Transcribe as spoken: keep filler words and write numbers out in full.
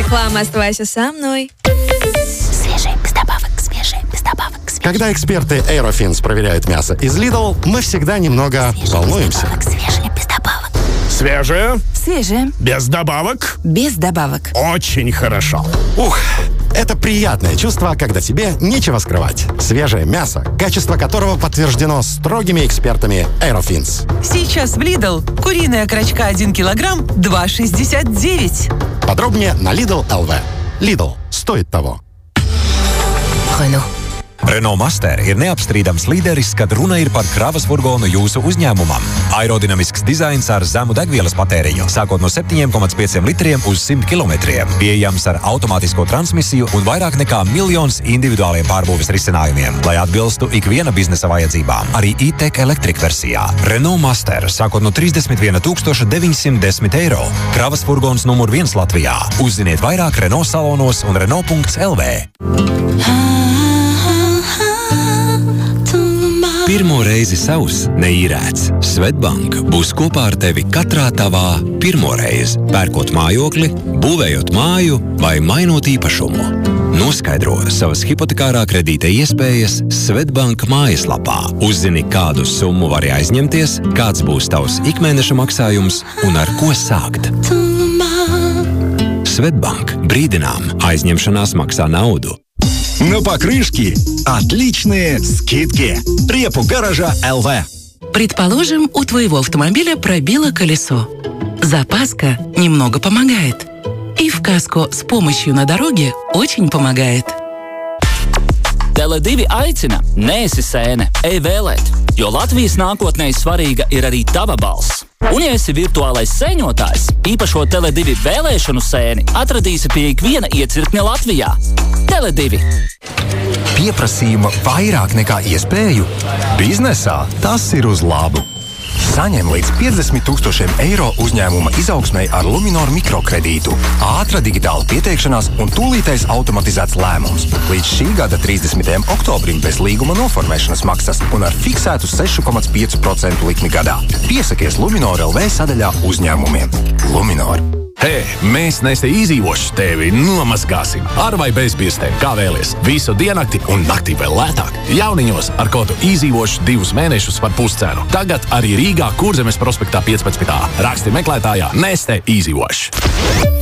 Реклама. Оставайся со мной. Свежее, без добавок, свежее, без добавок. Свежее. Когда эксперты Aerofins проверяют мясо из Lidl, мы всегда немного Свежее, волнуемся. без добавок, свежее, без добавок. Свежее, Свежее, без добавок. без добавок. Очень хорошо. Ух, это приятное чувство, когда тебе нечего скрывать. Свежее мясо, качество которого подтверждено строгими экспертами Aerofins. Сейчас в Lidl куриная окорочка один килограмм два шестьдесят девять. Подробнее на Lidl точка эл ви. Lidl стоит того. Renault. Renault Master ir neapstrīdams līderis, kad runa ir par kravas furgonu jūsu uzņēmumam. Aerodinamisks dizains ar zemu degvielas patēriņu, sākot no septiņiem komats pieciem litriem uz simt kilometriem. Pieejams ar automātisko transmisiju un vairāk nekā miljons individuāliem pārbūves risinājumiem, lai atbilstu ikviena biznesa vajadzībām. Arī e-tech Electric versijā. Renault Master, sākot no trīsdesmit viena tūkstoša deviņsimt desmit eiro. Kravas furgons numur viens Latvijā. Uzziniet vairāk Renault salonos un Renault punkts el vē. Pirmo reizi savs neīrēts. Svetbank būs kopā ar tevi katrā tavā pirmo reizi. Pērkot mājokli, būvējot māju vai mainot īpašumu. Noskaidro savas hipotekārā kredīta iespējas Svetbank mājaslapā. Uzzini, kādu summu vari aizņemties, kāds būs tavs ikmēneša maksājums un ar ko sākt. Svetbank. Brīdinām. Aizņemšanās maksā naudu. На покрышки отличные скидки. Репу гаража эл ви. Предположим, у твоего автомобиля пробило колесо. Запаска немного помогает. И в каско с помощью на дороге очень помогает. Tele divi aicina, neesi sēne, ej vēlēt, jo Latvijas nākotnē svarīga ir arī tava balss. Un ja esi virtuālais sēņotājs, īpašo Tele divi vēlēšanu sēni atradīsi pie ikviena iecirkņa Latvijā. Tele divi. Pieprasījuma vairāk nekā iespēju? Biznesā tas ir uz labu. Saņem līdz piecdesmit tūkstošiem eiro uzņēmuma izaugsmei ar Luminor mikrokredītu. Ātra digitāla pieteikšanās un tūlītais automatizēts lēmums. Līdz šī gada trīsdesmitajam oktobrim bez līguma noformēšanas maksas un ar fiksētu seši komats pieci procenti likmi gadā. Piesakies Luminor el vē sadaļā uzņēmumiem. Luminor. Hei, mēs Neste izdzīvoši tevi nomazgāsim. Ar vai bez birstēm, kā vēlies. Visu diennakti un naktī vēl lētāk. Jauniņos ar kodu izdzīvoši divus mēnešus par puscenu. Tagad arī Rīgā Kurzemes prospektā piecpadsmit. Raksti meklētājā Neste izdzīvoši.